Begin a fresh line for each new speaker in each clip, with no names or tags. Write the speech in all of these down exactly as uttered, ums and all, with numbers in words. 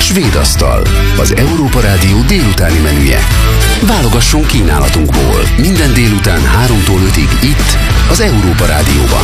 Svéd asztal, az Európa Rádió délutáni menüje. Válogasson kínálatunkból minden délután háromtól ötig itt, az Európa Rádióban.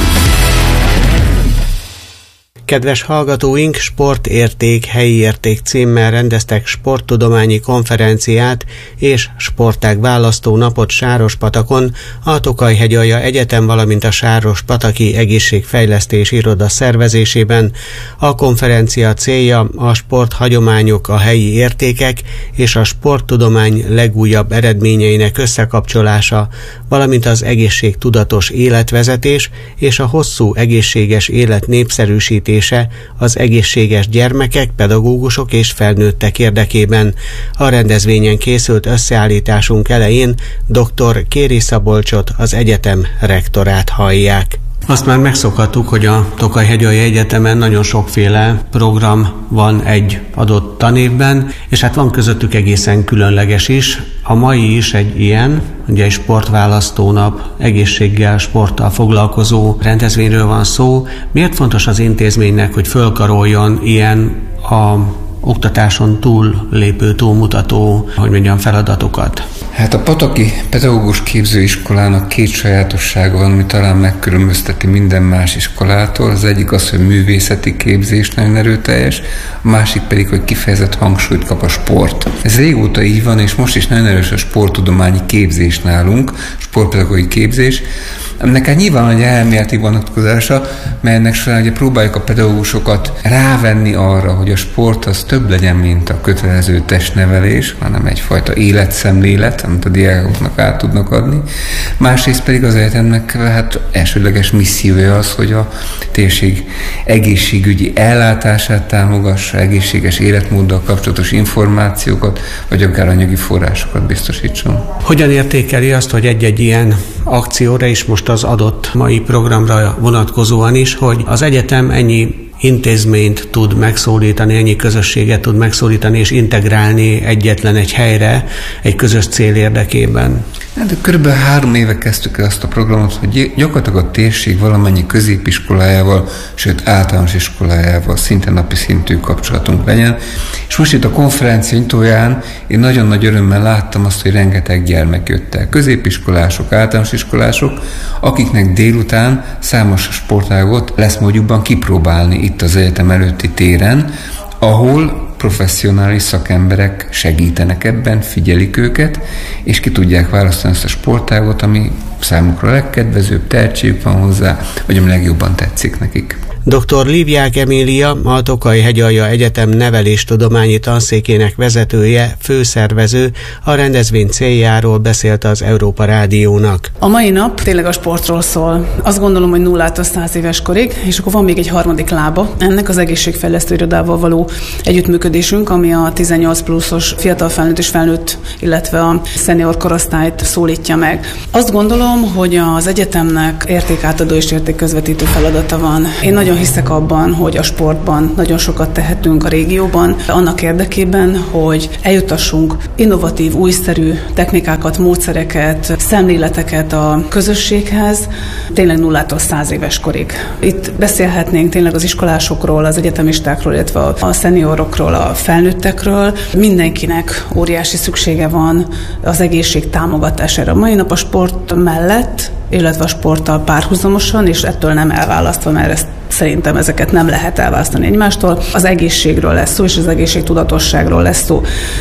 Kedves hallgatóink, Sportérték, helyi érték címmel rendeztek sporttudományi konferenciát és sportág választó napot Sárospatakon, a Tokaj-hegyalja Egyetem, valamint a Sárospataki Egészségfejlesztés Iroda szervezésében. A konferencia célja a sporthagyományok, a helyi értékek és a sporttudomány legújabb eredményeinek összekapcsolása, valamint az egészségtudatos életvezetés és a hosszú egészséges élet népszerűsítése az egészséges gyermekek, pedagógusok és felnőttek érdekében. A rendezvényen készült összeállításunk elején dr. Kéri Szabolcsot, az egyetem rektorát hallják. Azt már megszokhattuk, hogy a Tokaj-hegyalja Egyetemen nagyon sokféle program van egy adott tanévben, és hát van közöttük egészen különleges is. A mai is egy ilyen, ugye egy sportválasztónap, egészséggel, sporttal foglalkozó rendezvényről van szó. Miért fontos az intézménynek, hogy fölkaroljon ilyen a oktatáson túl lépő, túlmutató, hogy mondjam, feladatokat?
Hát a Pataki Pedagógus Képzőiskolának két sajátossága van, ami talán megkülönbözteti minden más iskolától. Az egyik az, hogy művészeti képzés nagyon erőteljes, a másik pedig, hogy kifejezett hangsúlyt kap a sport. Ez régóta így van, és most is nagyon erős a sporttudományi képzés nálunk, sportpedagógiai képzés. Ennek hát nyilván egy elméleti vonatkozása, melynek során ugye próbáljuk a pedagógusokat rávenni arra, hogy a sport az több legyen, mint a kötelező testnevelés, hanem egyfajta életszemlélet, amit a diákoknak át tudnak adni. Másrészt pedig az egyetemnek hát elsődleges missziója az, hogy a térség egészségügyi ellátását támogassa, egészséges életmóddal kapcsolatos információkat, vagy akár anyagi forrásokat biztosítson.
Hogyan értékeli azt, hogy egy-egy ilyen akcióra is most az adott mai programra vonatkozóan is, hogy az egyetem ennyi intézményt tud megszólítani, ennyi közösséget tud megszólítani és integrálni egyetlen egy helyre, egy közös cél érdekében?
Hát körülbelül három éve kezdtük el azt a programot, hogy gyakorlatilag a térség valamennyi középiskolájával, sőt általános iskolájával szinte napi szintű kapcsolatunk legyen. És most itt a konferencia nyitóján én nagyon nagy örömmel láttam azt, hogy rengeteg gyermek jött el. Középiskolások, általános iskolások, akiknek délután számos sportágot lesz módjukban kipróbálni itt az egyetem előtti téren, ahol professzionális szakemberek segítenek ebben, figyelik őket, és ki tudják választani ezt a sportágot, ami számukra a legkedvezőbb, tehetségük van hozzá, vagy ami legjobban tetszik nekik.
doktor Livják Emília, a Tokaj-hegyalja Egyetem neveléstudományi tanszékének vezetője, főszervező, a rendezvény céljáról beszélt az Európa Rádiónak.
A mai nap tényleg a sportról szól. Azt gondolom, hogy nullától száz éves korig, és akkor van még egy harmadik lába. Ennek az egészségfejlesztő irodával való együttműködésünk, ami a tizennyolc pluszos fiatal felnőtt és felnőtt, illetve a szenior korosztályt szólítja meg. Azt gondolom, hogy az egyetemnek értékátadó és értékközvetítő feladata van. Én nagyon hiszek abban, hogy a sportban nagyon sokat tehetünk a régióban, annak érdekében, hogy eljutassunk innovatív, újszerű technikákat, módszereket, szemléleteket a közösséghez, tényleg nullától száz éves korig. Itt beszélhetnénk tényleg az iskolásokról, az egyetemistákról, illetve a szeniorokról, a felnőttekről. Mindenkinek óriási szüksége van az egészség támogatására. Mai nap a sport mellett, illetve a sporttal párhuzamosan, és ettől nem elválasztva, mert ezt szerintem ezeket nem lehet elválasztani egymástól. Az egészségről lesz szó, és az egészségtudatosságról lesz szó.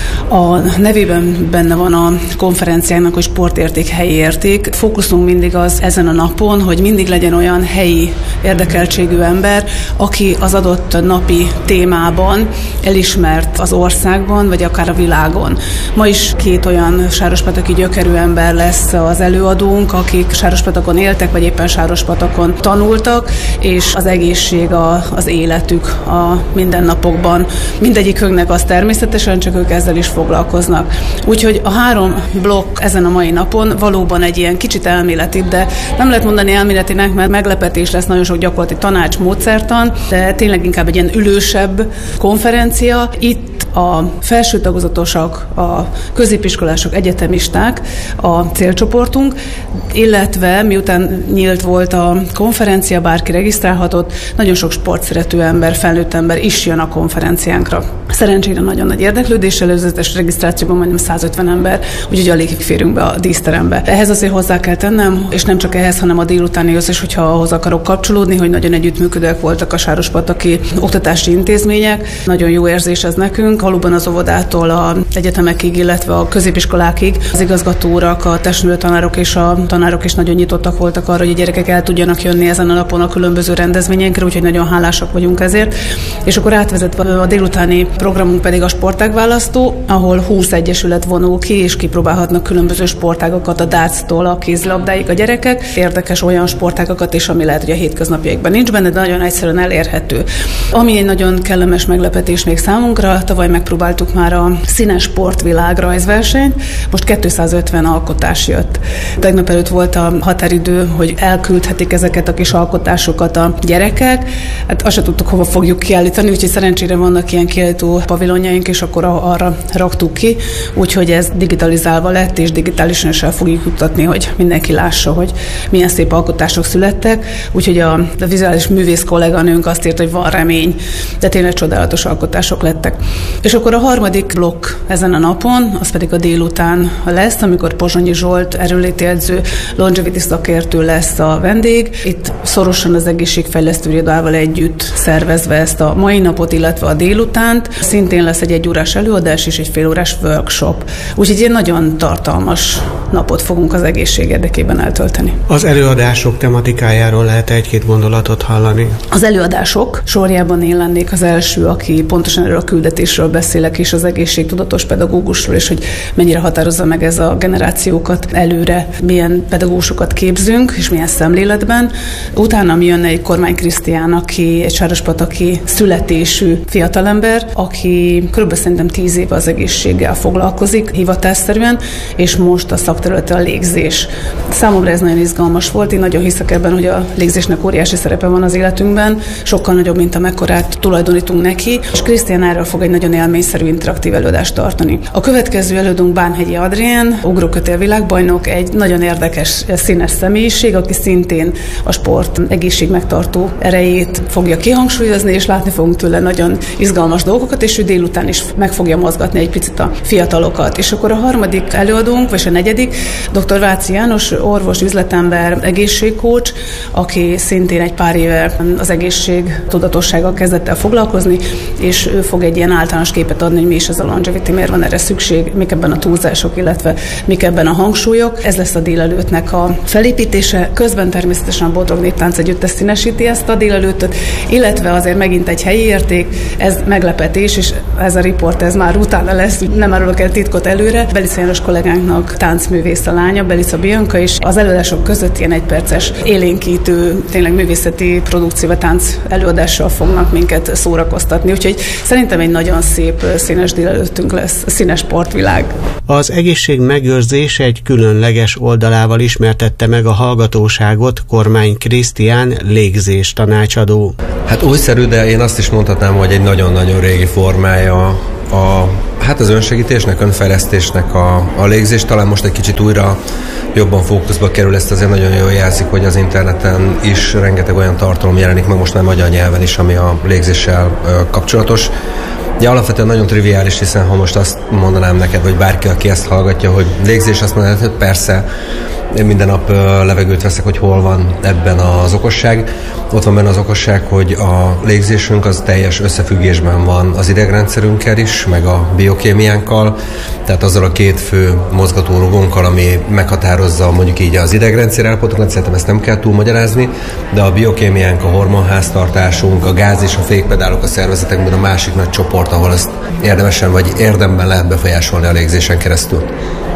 A nevében benne van a konferenciának, hogy sportérték, helyi érték. Fókuszunk mindig az ezen a napon, hogy mindig legyen olyan helyi érdekeltségű ember, aki az adott napi témában elismert az országban, vagy akár a világon. Ma is két olyan sárospataki gyökerű ember lesz az előadónk, akik Sárospatakon éltek, vagy éppen Sárospatakon tanultak, és az egészség a, az életük a mindennapokban. Mindegyikünknek az természetesen, csak ők ezzel is foglalkoznak. Úgyhogy a három blokk ezen a mai napon valóban egy ilyen kicsit elméleti, de nem lehet mondani elméletinek, mert meglepetés lesz, nagyon sok gyakorlati tanács, módszertan, de tényleg inkább egy ilyen ülősebb konferencia. Itt a felső tagozatosak, a középiskolások, egyetemisták a célcsoportunk, illetve miután nyílt volt a konferencia, bárki regisztrálhatott, nagyon sok sportszerető ember, felnőtt ember is jön a konferenciánkra. Szerencsére nagyon nagy érdeklődés, előzetes regisztrációban majdnem százötven ember, úgyhogy alig férünk be a díszterembe. Ehhez azért hozzá kell tennem, és nem csak ehhez, hanem a délutánihoz is, hogyha ahhoz akarok kapcsolódni, hogy nagyon együttműködőek voltak a sárospataki oktatási intézmények. Nagyon jó érzés ez nekünk, valóban az óvodától az egyetemekig, illetve a középiskolákig. Az igazgatórak, a testnevelő tanárok és a tanárok is nagyon nyitottak voltak arra, hogy a gyerekek el tudjanak jönni ezen a napon a különböző rendezvényeinkre, úgyhogy nagyon hálásak vagyunk ezért. És akkor átvezetve a délutáni programunk pedig a sportágválasztó, ahol húsz egyesület vonul ki, és kipróbálhatnak különböző sportágokat a dárctól a kézilabdáig a gyerekek. Érdekes olyan sportágokat is, ami lehet, hogy a hétköznapjaikban nincs benne, de nagyon egyszerűen elérhető. Ami egy nagyon kellemes meglepetés még számunkra, tavaly megpróbáltuk már a színes sportvilág rajzversenyt, most kétszázötven alkotás jött. Tegnap előtt volt a határidő, hogy elküldhetik ezeket a kis alkotásokat a gyerekek. Hát azt se tudtuk, hova fogjuk kiállítani, úgyhogy szerencsére vannak ilyen kiállító pavilonjaink, és akkor arra raktuk ki, úgyhogy ez digitalizálva lett, és digitálisan is el fogjuk juttatni, hogy mindenki lássa, hogy milyen szép alkotások születtek. Úgyhogy a, a vizuális művész kolléganőnk azt írt, hogy van remény, de tényleg csodálatos alkotások lettek. És akkor a harmadik blokk ezen a napon, az pedig a délután lesz, amikor Pozsonyi Zsolt erőléti edző, longevity szakértő lesz a vendég. Itt szorosan az egészségfejlesztő irodával együtt szervezve ezt a mai napot, illetve a délutánt. Szintén lesz egy egyórás előadás és egy félórás workshop. Úgyhogy egy nagyon tartalmas napot fogunk az egészség érdekében eltölteni.
Az előadások tematikájáról lehet egy-két gondolatot hallani?
Az előadások sorjában én lennék az első, aki pontosan erről a küldetésről beszélek, és az egészségtudatos pedagógusról, és hogy mennyire határozza meg ez a generációkat előre, milyen pedagógusokat képzünk, és milyen szemléletben. Utána jönne egy Kormány Krisztián, aki egy sárospataki születésű fiatalember, aki kb. Szerintem tíz éve az egészséggel foglalkozik, hivatásszerűen, és most a szakterülete a légzés. Számomra ez nagyon izgalmas volt, én nagyon hiszek ebben, hogy a légzésnek óriási szerepe van az életünkben, sokkal nagyobb, mint amekkorát tulajdonítunk neki, és Krisztián erről fog egy nagyon élményszerű interaktív előadást tartani. A következő előadónk Bánhegyi Adrián, ugrókötél világbajnok, egy nagyon érdekes, színes személyiség, aki szintén a sport egészség megtartó erejét fogja kihangsúlyozni, és látni fogunk tőle nagyon izgalmas dolgokat, és ő délután is meg fogja mozgatni egy picit a fiatalokat. És akkor a harmadik előadónk, vagy a negyedik, dr. Váci János, orvos, üzletember, egészségcoach, aki szintén egy pár éve az egészség tudatossággal kezdett el foglalkozni, és ő fog egy ilyen általános képet adni, hogy mi is ez a longevity, miért van erre szükség, mik ebben a túlzások, illetve mik ebben a hangsúlyok. Ez lesz a délelőttnek a felépítése. Közben természetesen a Bodrog Néptánc Együttes színesíti ezt a délelőttöt, illetve azért megint egy helyi érték, ez meglepetés, és ez a riport ez már utána lesz, nem árulok el titkot előre. Belica János kollégánknak táncművész a lánya, Belica Bianca, és az előadások között ilyen egyperces élénkítő, tényleg művészeti produkció, tánc előadással fognak minket szórakoztatni, úgyhogy szerintem egy nagyon szép színes délelőttünk lesz, színes sportvilág.
Az egészség megőrzés egy különleges oldalával ismertette meg a hallgatóságot Kormány Krisztián légzés tanácsadó.
Hát újszerű, de én azt is mondhatnám, hogy egy nagyon-nagyon régi formája a, hát az önsegítésnek, önfejlesztésnek a, a légzés. Talán most egy kicsit újra jobban fókuszba kerül, ezt azért nagyon jól jelzik, hogy az interneten is rengeteg olyan tartalom jelenik meg most már magyar nyelven is, ami a légzéssel kapcsolatos. Ja, alapvetően nagyon triviális, hiszen ha most azt mondanám neked, vagy bárki, aki ezt hallgatja, hogy légzés, azt mondanád, hogy persze, én minden nap levegőt veszek, hogy hol van ebben az okosság. Ott van benne az okosság, hogy a légzésünk az teljes összefüggésben van az idegrendszerünkkel is, meg a biokémiánkkal, tehát azzal a két fő mozgatórugónkkal, ami meghatározza mondjuk így az idegrendszer állapotokat, szerintem ezt nem kell túlmagyarázni, de a biokémiánk, a hormonháztartásunk, a gáz és a fékpedálok a szervezetekben a másik nagy csoport, ahol ezt érdemesen vagy érdemben lehet befolyásolni a légzésen keresztül.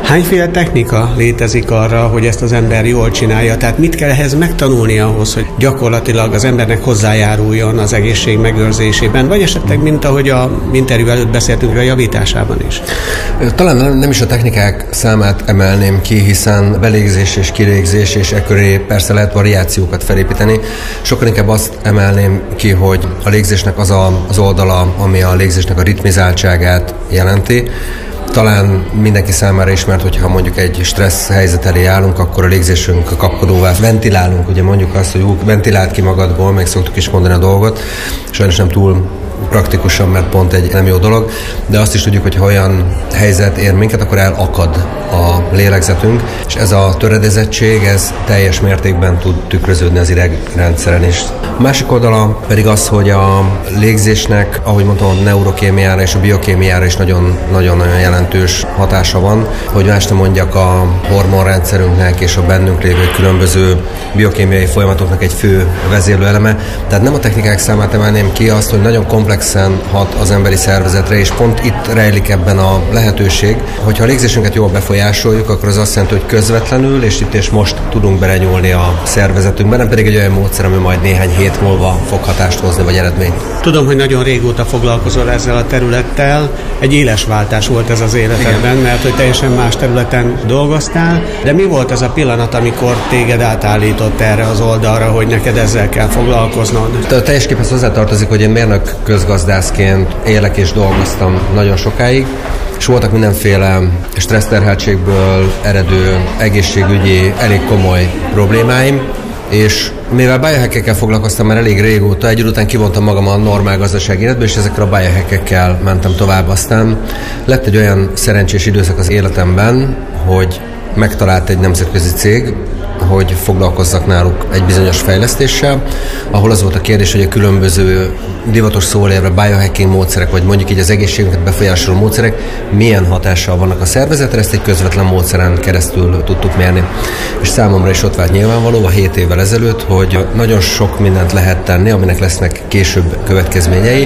Hányféle technika létezik arra, hogy ezt az ember jól csinálja? Tehát mit kell ehhez megtanulni ahhoz, hogy gyakorlatilag az embernek hozzájáruljon az egészség megőrzésében, vagy esetleg, mint ahogy a interjú előtt beszéltünk, a javításában is?
Talán nem is a technikák számát emelném ki, hiszen belégzés és kilégzés, és e köré persze lehet variációkat felépíteni. Sokkal inkább azt emelném ki, hogy a légzésnek az a, az oldala, ami a légzésnek a ritmizáltságát jelenti. Talán mindenki számára ismert, hogyha mondjuk egy stressz helyzet elé állunk, akkor a légzésünk kapkodóvá ventilálunk. Ugye mondjuk azt, hogy úgy ventilált ki magadból, meg szoktuk is mondani a dolgot. Sajnos nem túl praktikusan, mert pont egy nem jó dolog, de azt is tudjuk, hogy ha olyan helyzet ér minket, akkor elakad a lélegzetünk, és ez a töredezettség, ez teljes mértékben tud tükröződni az idegrendszeren is. A másik oldala pedig az, hogy a légzésnek, ahogy mondtam, a neurokémiára és a biokémiára is nagyon-nagyon jelentős hatása van, hogy más nem mondjak, a hormonrendszerünknek és a bennünk lévő különböző biokémiai folyamatoknak egy fő vezérlőeleme. Tehát nem a technikák számát emelném ki, azt, hogy nagyon komplexen hat az emberi szervezetre, és pont itt rejlik ebben a lehetőség, hogyha a légzésünket jól befolyásoljuk, akkor az azt jelenti, hogy közvetlenül, és itt és most tudunk belenyúlni a szervezetünkben, nem pedig egy olyan módszer, ami majd néhány hét múlva fog hatást hozni, vagy eredményt.
Tudom, hogy nagyon régóta foglalkozol ezzel a területtel. Egy éles váltás volt ez az életedben, igen, mert hogy teljesen más területen dolgoztál, de mi volt ez a pillanat, amikor téged átállított erre az oldalra, hogy neked ezzel kell foglalkoznod?
A teljes képhez hozzátartozik, hogy én mérnök közgazdászként élek és dolgoztam nagyon sokáig, és voltak mindenféle stresszterheltségből eredő egészségügyi, elég komoly problémáim, és mivel biohackekkel foglalkoztam már elég régóta, egy idő után kivontam magam a normál gazdasági életből, és ezekkel a biohackekkel mentem tovább. Aztán lett egy olyan szerencsés időszak az életemben, hogy megtalált egy nemzetközi cég, hogy foglalkozzak náluk egy bizonyos fejlesztéssel, ahol az volt a kérdés, hogy a különböző divatos szóval érve biohacking módszerek, vagy mondjuk így az egészségünket befolyásoló módszerek milyen hatással vannak a szervezetre, ezt egy közvetlen módszeren keresztül tudtuk mérni. És számomra is ott vált nyilvánvaló a hét évvel ezelőtt, hogy nagyon sok mindent lehet tenni, aminek lesznek később következményei,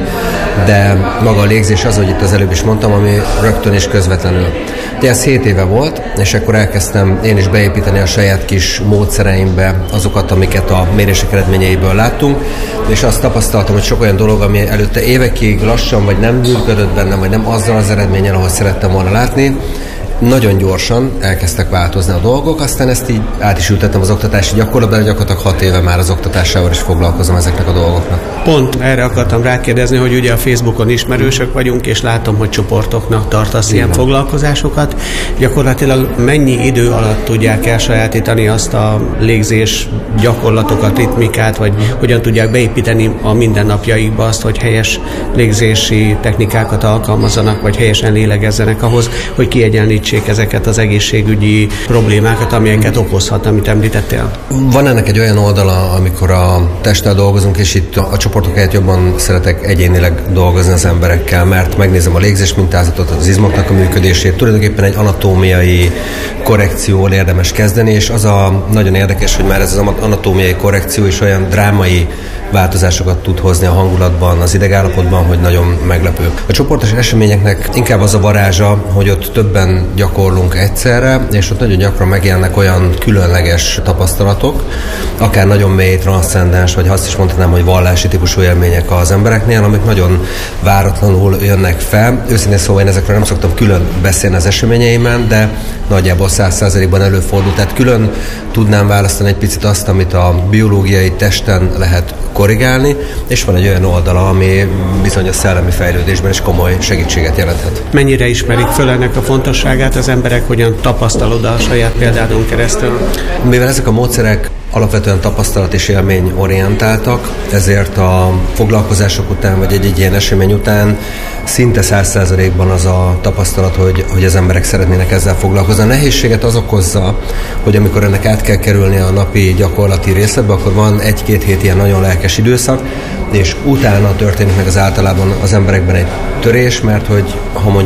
de maga a légzés az, hogy itt az előbb is mondtam, ami rögtön és közvetlenül. De ez hét éve volt, és akkor elkezdtem én is beépíteni a saját kis módszereimbe azokat, amiket a mérések eredményeiből láttunk, és azt tapasztaltam, hogy sok olyan dolog, ami előtte évekig lassan, vagy nem működött bennem, vagy nem azzal az eredménnyel, ahogy szerettem volna látni, nagyon gyorsan elkezdtek változni a dolgok, aztán ezt így át is ültettem az oktatási gyakorlatban, de gyakorlatilag hat éve már az oktatásával is foglalkozom ezeknek a dolgoknak.
Pont erre akartam rákérdezni, hogy ugye a Facebookon ismerősök vagyunk, és látom, hogy csoportoknak tartasz ilyen van. foglalkozásokat. Gyakorlatilag mennyi idő alatt tudják elsajátítani azt a légzés gyakorlatokat, ritmikát, vagy hogyan tudják beépíteni a mindennapjaikba azt, hogy helyes légzési technikákat alkalmazzanak, vagy helyesen lélegezzenek ahhoz, hogy kiegyenlítsék ezeket az egészségügyi problémákat, amelyeket okozhat, amit említettél?
Van ennek egy olyan oldala, amikor a testtel dolgozunk, és itt a csoportok helyett jobban szeretek egyénileg dolgozni az emberekkel, mert megnézem a légzés mintázatot, az izmoknak a működését, tulajdonképpen egy anatómiai korrekcióval érdemes kezdeni, és az a nagyon érdekes, hogy már ez az anatómiai korrekció is olyan drámai változásokat tud hozni a hangulatban, az idegállapotban, hogy nagyon meglepő. A csoportos eseményeknek inkább az a varázsa, hogy ott többen gyakorlunk egyszerre, és ott nagyon gyakran megjelennek olyan különleges tapasztalatok, akár nagyon mély, transzcendens, vagy azt is mondhatnám, hogy vallási típusú élmények az embereknél, amik nagyon váratlanul jönnek fel. Őszintén szóval én ezekről nem szoktam külön beszélni az eseményeimen, de nagyjából száz százalékban előfordul. Tehát külön tudnám választani egy picit azt, amit a biológiai testen lehet korrigálni, és van egy olyan oldala, ami bizony a szellemi fejlődésben is komoly segítséget jelenthet.
Mennyire ismerik föl ennek a fontosságát az emberek, hogyan tapasztalod a saját példádon keresztül?
Mivel ezek a módszerek alapvetően tapasztalat és élmény orientáltak, ezért a foglalkozások után, vagy egy-egy ilyen esemény után szinte száz százalékban az a tapasztalat, hogy, hogy az emberek szeretnének ezzel foglalkozni. A nehézséget az okozza, hogy amikor ennek át kell kerülni a napi gyakorlati részletbe, akkor van egy-két hét ilyen nagyon lelkes időszak, és utána történik meg az általában az emberekben egy törés, mert hogy ha mondjuk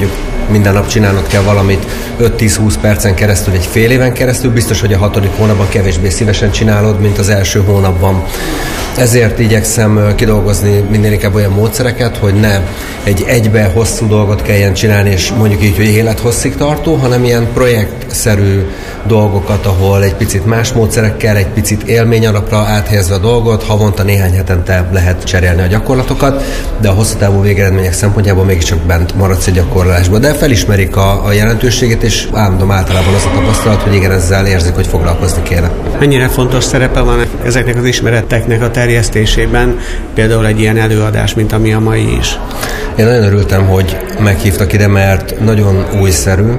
minden nap csinálnod kell valamit öt-tíz-húsz percen keresztül, egy fél éven keresztül, biztos, hogy a hatodik hónapban kevésbé szívesen csinálod, mint az első hónapban. Ezért igyekszem kidolgozni minden inkább olyan módszereket, hogy ne egy egybe hosszú dolgot kelljen csinálni, és mondjuk így, hogy élethosszig tartó, hanem ilyen projektszerű dolgokat, ahol egy picit más módszerekkel, egy picit élmény alapra áthelyezve a dolgot, havonta néhány hetente lehet cserélni a gyakorlatokat, de a hosszú távú végeredmények szempontjából mégiscsak bent maradsz egy gyakorlásba. De felismerik a, a jelentőségét, és állandom általában az a tapasztalat, hogy igen, ezzel érzik, hogy foglalkozni kéne.
Mennyire fontos szerepe van ezeknek az ismereteknek a terjesztésében, például egy ilyen előadás, mint ami a mai is?
Én nagyon örültem, hogy meghívtak ide, mert nagyon újszerű,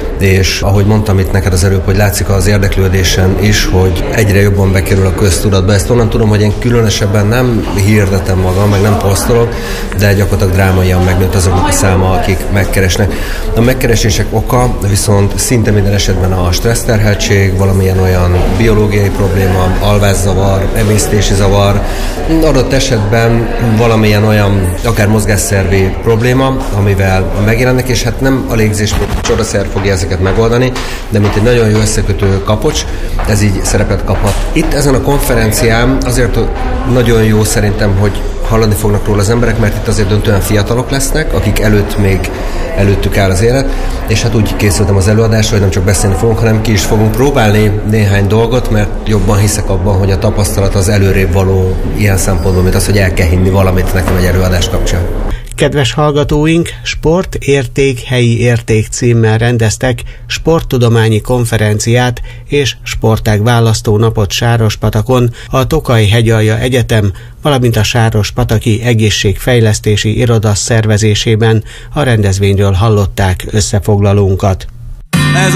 és ahogy mondtam itt neked az előbb, hogy látszik az érdeklődésen is, hogy egyre jobban bekerül a köztudatba. Ezt onnan tudom, hogy én különösebben nem hirdetem magam, meg nem posztolok, de gyakorlatilag drámaian megnőtt azoknak a száma, akik megkeresnek. A megkeresések oka viszont szinte minden esetben a stresszterheltség, valamilyen olyan biológiai probléma, alvászavar, emésztési zavar, adott esetben valamilyen olyan, akár mozgásszervi probléma, amivel megjelennek, és hát nem a légzés, mint a csodaszer fogja ezeket megoldani, de mint egy nagyon jó összekötő kapocs, ez így szerepet kaphat. Itt ezen a konferencián azért nagyon jó szerintem, hogy hallani fognak róla az emberek, mert itt azért döntően fiatalok lesznek, akik előtt még előttük áll az élet, és hát úgy készültem az előadásra, hogy nem csak beszélni fogunk, hanem ki is fogunk próbálni néhány dolgot, mert jobban hiszek abban, hogy a tapasztalat az előrébb való ilyen szempontból, mint az, hogy el kell hinni valamit nekem egy előadás kapcsán.
Kedves hallgatóink, Sport, Érték, Helyi Érték címmel rendeztek sporttudományi konferenciát és sportág választó napot Sárospatakon a Tokaj-Hegyalja Egyetem, valamint a Sárospataki Egészségfejlesztési Iroda szervezésében. A rendezvényről hallották összefoglalónkat.